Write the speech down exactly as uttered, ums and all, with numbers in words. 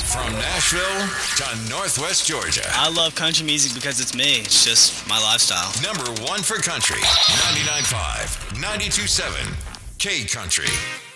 From Nashville to Northwest Georgia. I love country music because it's me. It's just my lifestyle. Number one for country. ninety-nine point five, ninety-two point seven, K Country.